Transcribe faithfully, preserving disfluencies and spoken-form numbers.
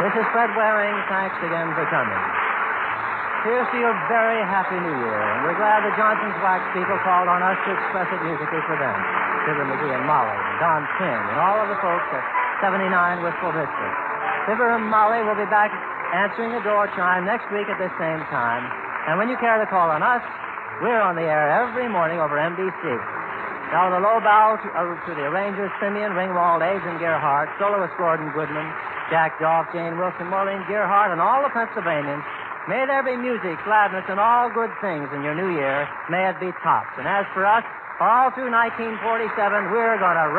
This is Fred Waring. Thanks again for coming. Here's to your very happy New Year. And we're glad the Johnson's Wax people called on us to express it musically for them. Fibber McGee and Molly, and Don King, and all of the folks at seventy-nine Wistful Vista. Fibber and Molly will be back answering the door chime next week at this same time. And when you care to call on us, we're on the air every morning over N B C. Now the low bow to, uh, to the arrangers, Simeon, Ringwald, Aves, and Gerhardt, soloist Gordon Goodman, Jack Dolph, Jane Wilson, Maureen Gerhardt, and all the Pennsylvanians. May there be music, gladness, and all good things in your new year. May it be tops. And as for us, all through nineteen forty-seven, we're going to